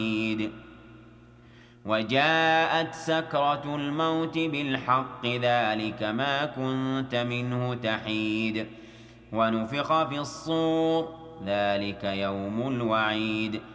وجاءت سكرة الموت بالحق ذلك ما كنت منه تحيد ونفخ في الصور ذلك يوم الوعيد